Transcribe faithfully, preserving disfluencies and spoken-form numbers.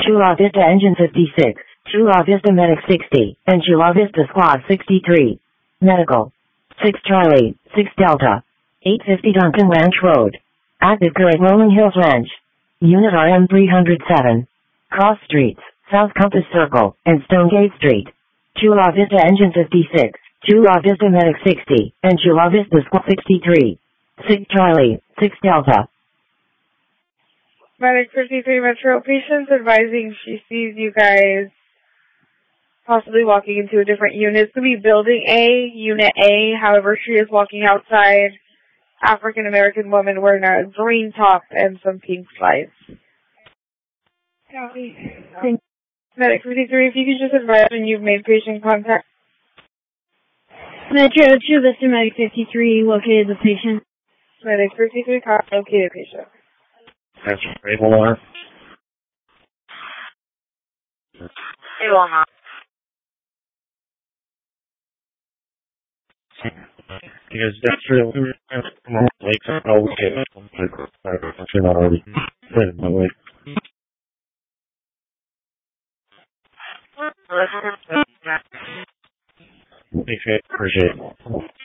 Chula Vista Engine fifty-six, Chula Vista Medic sixty, and Chula Vista Squad sixty-three. Medical. six Charlie, six Delta. eight fifty Duncan Ranch Road. Active Crew at Rolling Hills Ranch. Unit R M three oh seven. Cross Streets, South Compass Circle, and Stonegate Street. Chula Vista Engine fifty-six, Chula Vista Medic sixty, and Chula Vista Squad sixty-three. six Charlie, six Delta. Medic fifty-three Metro, patient's advising she sees you guys possibly walking into a different unit. It's going to be Building A, Unit A. However, she is walking outside. African-American woman wearing a green top and some pink slides. Copy. Medic fifty-three, if you could just advise when you've made patient contact. Metro two Vista Medic fifty-three located the patient. Medic fifty-three, copy, located patient. That's right, alarm. Hey, Walmart. Because that's really like oh okay. Actually not already. Wait, no wait. Appreciate it. Appreciate it.